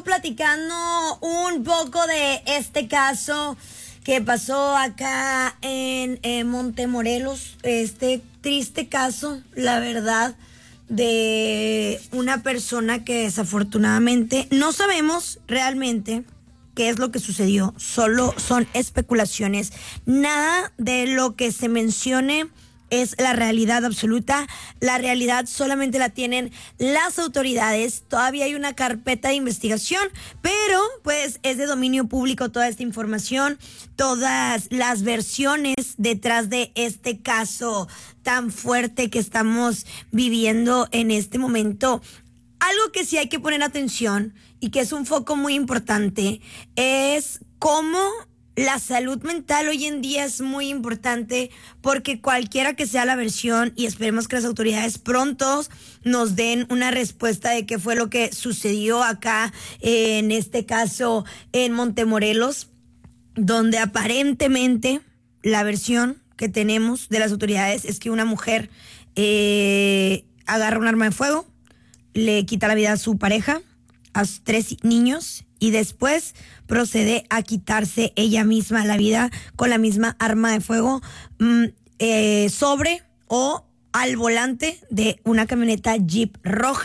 estado platicando un poco de este caso que pasó acá en Montemorelos. Este triste caso, la verdad, de una persona que desafortunadamente no sabemos realmente qué es lo que sucedió. Solo son especulaciones. Nada de lo que se mencione es la realidad absoluta. La realidad solamente la tienen las autoridades. Todavía hay una carpeta de investigación, pero pues es de dominio público toda esta información, todas las versiones detrás de este caso tan fuerte que estamos viviendo en este momento. Algo que sí hay que poner atención y que es un foco muy importante es cómo la salud mental hoy en día es muy importante, porque cualquiera que sea la versión, y esperemos que las autoridades pronto nos den una respuesta de qué fue lo que sucedió acá en este caso en Montemorelos, donde aparentemente la versión que tenemos de las autoridades es que una mujer agarra un arma de fuego, le quita la vida a su pareja, a sus 3 niños, y después procede a quitarse ella misma la vida con la misma arma de fuego sobre o al volante de una camioneta Jeep roja.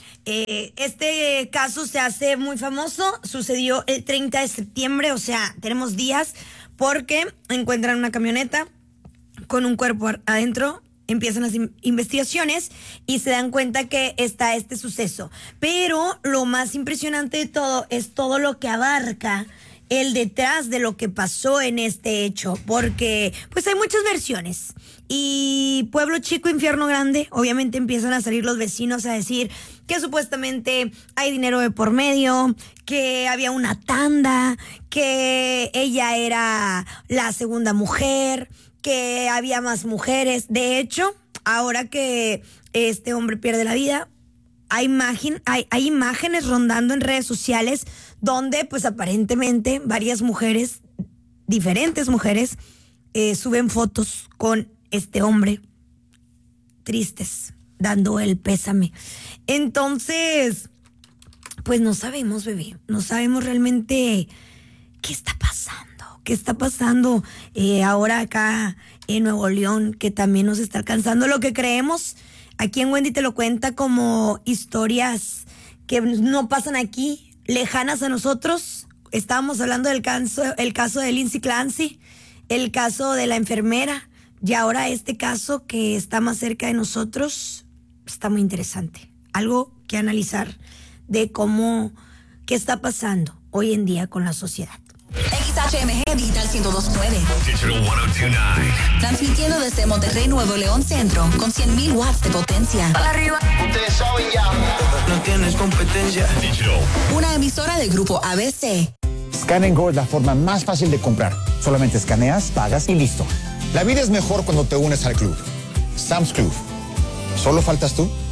Este caso se hace muy famoso, sucedió el 30 de septiembre, o sea, tenemos días, porque encuentran una camioneta con un cuerpo adentro. Empiezan las investigaciones y se dan cuenta que está este suceso. Pero lo más impresionante de todo es todo lo que abarca el detrás de lo que pasó en este hecho, porque pues hay muchas versiones. Y pueblo chico, infierno grande, obviamente empiezan a salir los vecinos a decir que supuestamente hay dinero de por medio, que había una tanda, que ella era la segunda mujer, que había más mujeres. De hecho, ahora que este hombre pierde la vida, hay imágenes rondando en redes sociales donde pues aparentemente varias mujeres, diferentes mujeres, suben fotos con este hombre tristes, dando el pésame. Entonces, pues no sabemos, bebé, no sabemos realmente qué está pasando. ¿Qué está pasando ahora acá en Nuevo León? Que también nos está alcanzando lo que creemos. Aquí en Wendy te lo cuenta como historias que no pasan aquí, lejanas a nosotros. Estábamos hablando del el caso de Lindsay Clancy, el caso de la enfermera, y ahora este caso que está más cerca de nosotros. Está muy interesante. Algo que analizar de qué está pasando hoy en día con la sociedad. XHMG Digital 102.9. Digital 1029. Transmitiendo desde Monterrey, Nuevo León Centro, con 100,000 watts de potencia. Para arriba. Ustedes saben ya. No tienes competencia. Digital. Una emisora del grupo ABC. Scan & Go es la forma más fácil de comprar. Solamente escaneas, pagas y listo. La vida es mejor cuando te unes al club. Sam's Club. ¿Solo faltas tú?